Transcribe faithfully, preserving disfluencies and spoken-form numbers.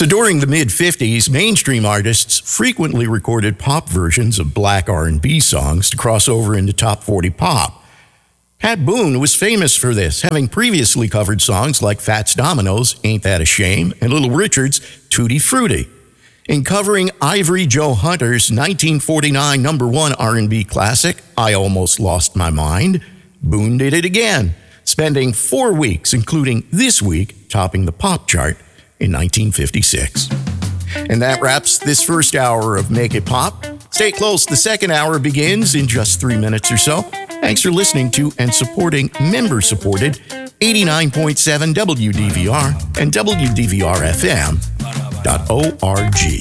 So during the mid-fifties, mainstream artists frequently recorded pop versions of black R and B songs to cross over into top forty pop. Pat Boone was famous for this, having previously covered songs like Fats Domino's Ain't That a Shame and Little Richard's Tutti Frutti. In covering Ivory Joe Hunter's nineteen forty-nine number one R and B classic, I Almost Lost My Mind, Boone did it again, spending four weeks, including this week, topping the pop chart in nineteen fifty-six. And that wraps this first hour of Make It Pop. Stay close, the second hour begins in just three minutes or so. Thanks for listening to and supporting member-supported eighty-nine point seven W D V R and W D V R F M dot org.